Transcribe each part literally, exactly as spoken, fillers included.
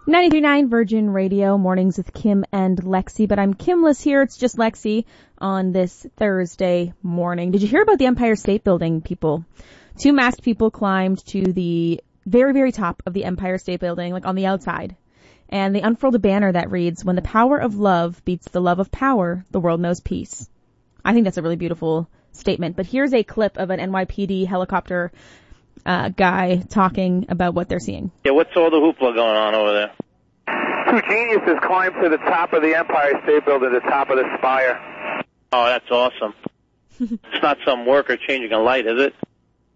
ninety-three point nine Virgin Radio, mornings with Kim and Lexi, but I'm Kimless here. It's just Lexi on this Thursday morning. Did you hear about the Empire State Building, people? Two masked people climbed to the very, very top of the Empire State Building, like on the outside, and they unfurled a banner that reads, "When the power of love beats the love of power, the world knows peace." I think that's a really beautiful statement, but here's a clip of an N Y P D helicopter Uh, guy talking about what they're seeing. Yeah, what's all the hoopla going on over there? Two geniuses climbed to the top of the Empire State Building, the top of the spire. Oh, that's awesome. It's not some worker changing a light, is it?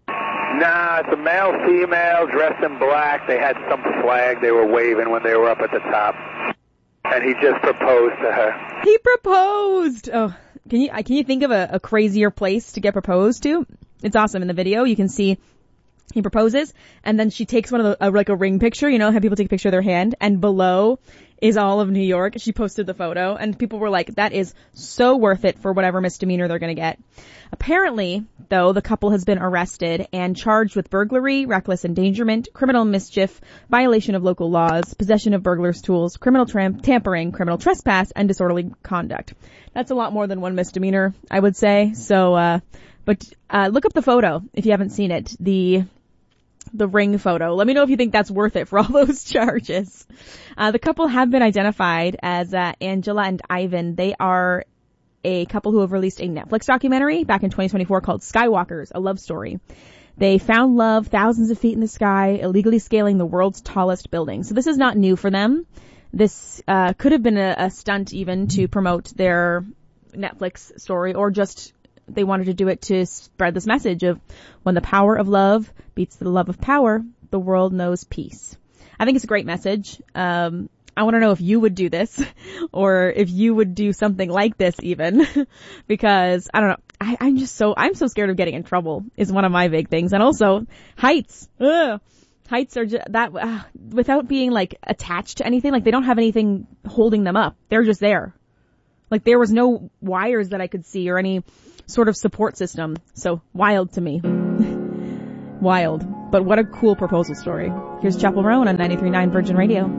Nah, it's a male, female, dressed in black. They had some flag they were waving when they were up at the top. And he just proposed to her. He proposed! Oh, can you, can you think of a, a crazier place to get proposed to? It's awesome. In the video, you can see he proposes, and then she takes one of the, uh, like a ring picture, you know, have people take a picture of their hand, and below is all of New York. She posted the photo, and people were like, that is so worth it for whatever misdemeanor they're gonna get. Apparently, though, the couple has been arrested and charged with burglary, reckless endangerment, criminal mischief, violation of local laws, possession of burglars' tools, criminal tram- tampering, criminal trespass, and disorderly conduct. That's a lot more than one misdemeanor, I would say. So, uh, but, uh, look up the photo if you haven't seen it. The, the ring photo. Let me know if you think that's worth it for all those charges. Uh, the couple have been identified as, uh, Angela and Ivan. They are a couple who have released a Netflix documentary back in twenty twenty-four called Skywalkers, a love story. They found love thousands of feet in the sky, illegally scaling the world's tallest building. So this is not new for them. This, uh, could have been a, a stunt even to promote their Netflix story, or just they wanted to do it to spread this message of when the power of love beats the love of power, the world knows peace. I think it's a great message. Um, I want to know if you would do this, or if you would do something like this even, because I don't know. I, I'm just so, I'm so scared of getting in trouble is one of my big things. And also heights. Ugh. Heights are just that, uh, without being like attached to anything, like they don't have anything holding them up. They're just there. Like there was no wires that I could see or any sort of support system. So wild to me. Wild. But what a cool proposal story. Here's Chappell Roan on ninety-three point nine Virgin Radio.